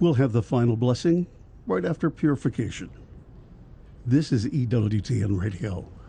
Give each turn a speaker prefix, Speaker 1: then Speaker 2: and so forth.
Speaker 1: We'll have the final blessing right after purification. This is EWTN Radio.